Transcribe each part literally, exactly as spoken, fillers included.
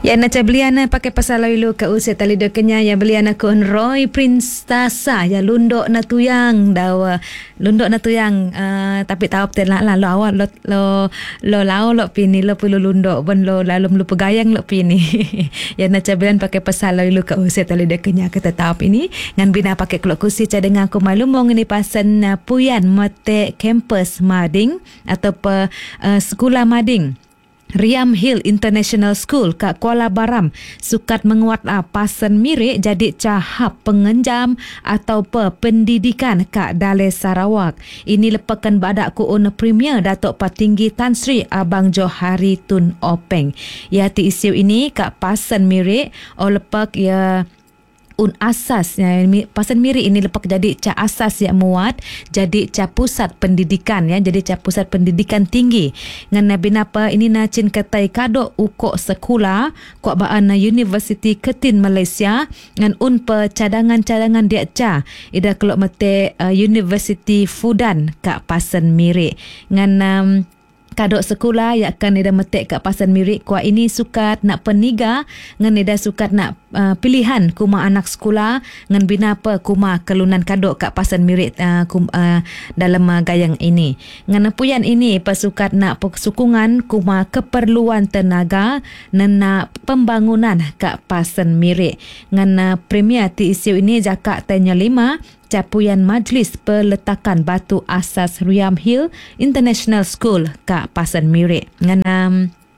Ya na beliana pakai pasal lalu ke usia tali do kenya ya beliana kun Roy Prince Tasa ya lundok na tuyang dawa lundok na tuyang uh, tapi tahu betul lah lo awak lo lo lo lau lo pini lo perlu lundok ben lo lalu lu pegayang lo pini ya na belian pakai pasal lalu ke usia tali do kenya kita tahu ini ngan bina pakai kelok kursi ca dengan aku malu mong ini pasan uh, puyan mate campus Mading atau pe uh, sekolah Mading Riam Hill International School kat Kuala Baram sukat menguat uh, pasan mirik jadi cahap pengenjam atau pe pendidikan kat Dalai Sarawak. Ini lepakan badak ku un Premier Datuk Patinggi Tan Sri Abang Johari Tun Openg. Ya ti isu ini kat pasan mirik o lepak ya un asas ya, pasan mirik ini lepak jadi ca asas yang muat jadi ca pusat pendidikan ya jadi ca pusat pendidikan tinggi ngan binapa ini na cin katai kado ukok sekolah kuak baan University Ketin Malaysia ngan un pe cadangan-cadangan dia ca ida kelok mete uh, University Fudan kat pasan mirik ngan um, kadok sekolah yang akan ida metek kat pasan mirik kuat ini sukat nak peniga ngan ida sukat nak uh, pilihan kuma anak sekolah ngan bina apa kuma kelunan kadok kat pasan mirik uh, kum, uh, dalam uh, gayang ini ngan puyan ini pasukat nak sokongan kuma keperluan tenaga dan nak pembangunan kat pasan mirik ngan uh, premier ti isu ini jakak tanya lima capuyan Majlis Peletakan Batu Asas Riam Hill International School kat Pasan Mirik. Ngan um,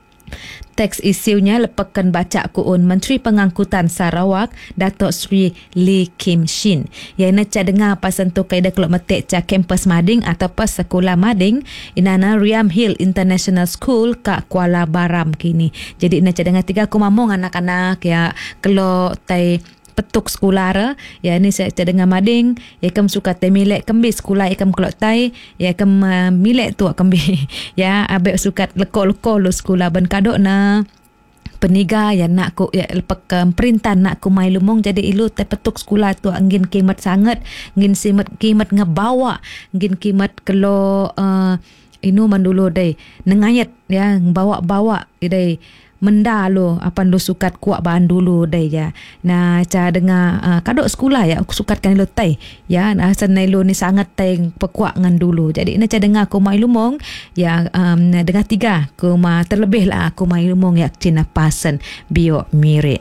teks isunya lepakan baca kuun Menteri Pengangkutan Sarawak Datuk Sri Lee Kim Shin. Ya ina ca dengar pasan tu kaida kelok metek ca kampus Mading atau pas sekolah Mading inana Riam Hill International School kat Kuala Baram kini. Jadi ina ca dengar tiga ku mamong anak-anak ya kelok tai petuk sekolah ra ya ni saya dengar Mading ya kam suka te milek kembi sekolah ikam kelok tai ya kam uh, milek tu kembi ya abe suka lekok-lekok lu sekolah ben kadok na peniga ya nak ku ya lepak um, perintah nak ku mai lumong jadi ilu te petuk sekolah tu angin kimat sangat ngin simat kimat ngebawa ngin kimat kelo uh, inu mandulu dai nengayat ya bawa-bawa dai menda lo apa lo sukat kuat bahan dulu deh ya. Nah ca dengar uh, kadok sekolah ya sukat kan lo tai ya nah sanai lo ni sangat tai pekuat ngan dulu. Jadi ina ca dengar aku mai lumong ya um, dengar tiga aku ma terlebih lah aku mai lumong ya Cina pasan bio mirik.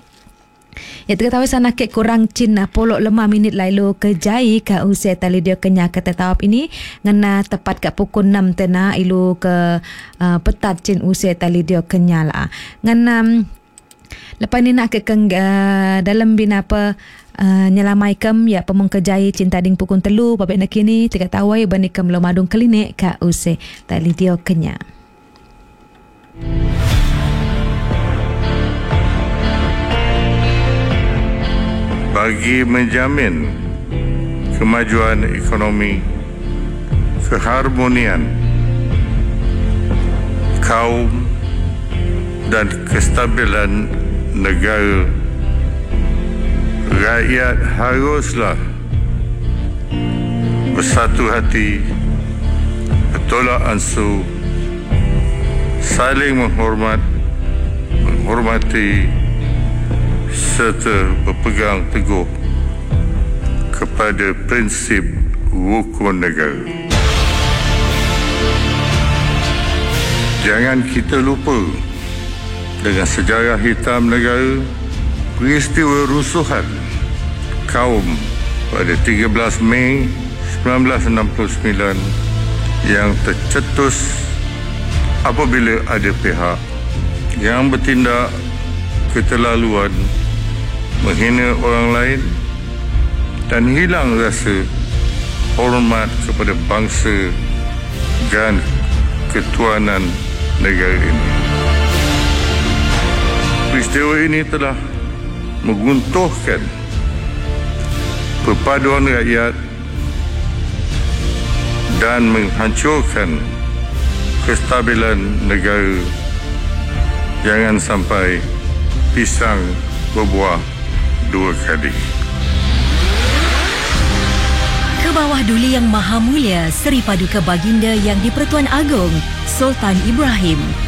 Ya terketahui sana kek kurang Cina polok lemah minit lalu kejai ke usia tali dia kenya kata tawap ini ngena tepat kat pukul enam tena ilu ke uh, petat cin usia tali dia kenya lah ngena um, lepas ni nak ke uh, dalam bina apa uh, nyelamai kem ya pemung kejai cinta ding pukul telu babek nak kini terketahui bani kem lo madung klinik ke usia tali dia kenya. Bagi menjamin kemajuan ekonomi, keharmonian kaum dan kestabilan negara, rakyat haruslah bersatu hati, bertolak ansur, saling menghormat, menghormati serta berpegang teguh kepada prinsip rukun negara. Jangan kita lupa dengan sejarah hitam negara, peristiwa rusuhan kaum pada tiga belas Mei seribu sembilan ratus enam puluh sembilan yang tercetus apabila ada pihak yang bertindak keterlaluan menghina orang lain dan hilang rasa hormat kepada bangsa dan ketuanan negara ini. Peristiwa ini telah menguntuhkan perpaduan rakyat dan menghancurkan kestabilan negara. Jangan sampai pisang berbuah dua kali. Ke bawah Duli Yang Maha Mulia Seri Paduka Baginda Yang di-Pertuan Agong Sultan Ibrahim